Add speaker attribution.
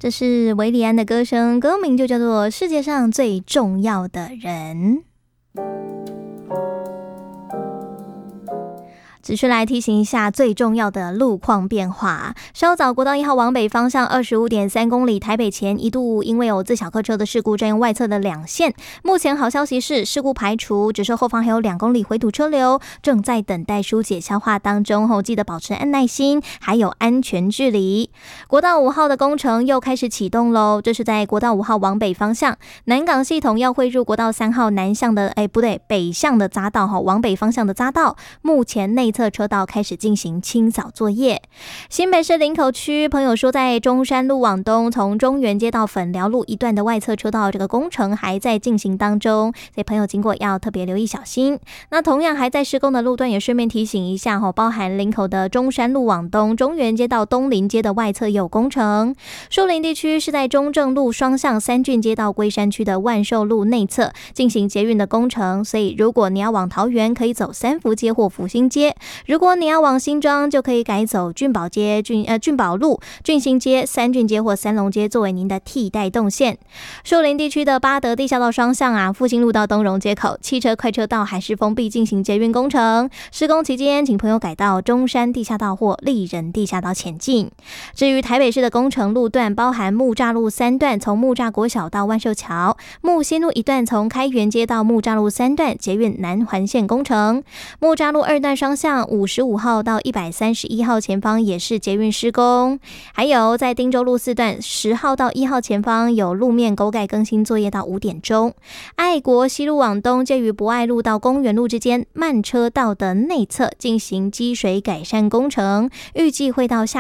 Speaker 1: 这是韦礼安的歌声，歌名就叫做《世界上最重要的人》。只是来提醒一下最重要的路况变化。稍早国道1号往北方向 25.3 公里台北前一度因为有自小客车的事故占用外侧的2线，目前好消息是事故排除，只是后方还有2公里回堵车流，正在等待疏解消化当中，记得保持耐心还有安全距离。国道5号的工程又开始启动咯，这是在国道5号往北方向南港系统要汇入国道3号南向的北向的匝道，往北方向的匝道目前内侧车道开始进行清扫作业。新北市林口区朋友说，在中山路往东从中原街到粉寮路一段的外侧车道，这个工程还在进行当中，所以朋友经过要特别留意小心。那同样还在施工的路段也顺便提醒一下，包含林口的中山路往东中原街到东林街的外侧也有工程。树林地区是在中正路双向三郡街到龟山区的万寿路内侧进行捷运的工程，所以如果你要往桃园可以走三福街或福兴街，如果你要往新庄就可以改走郡宝街、郡宝路、郡新街、三郡街或三龙街作为您的替代动线。树林地区的八德地下道双向复兴路到东荣街口汽车快车道还是封闭进行捷运工程，施工期间请朋友改到中山地下道或立人地下道前进。至于台北市的工程路段包含木栅路3段从木栅国小到万寿桥，木新路1段从开元街到木栅路3段捷运南环线工程，木栅路2段双向55号到131号前方也是捷运施工，还有在汀州路4段10号到1号前方有路面勾盖更新作业到5点钟。爱国西路往东介于博爱路到公园路之间慢车道的内侧进行积水改善工程，预计会到下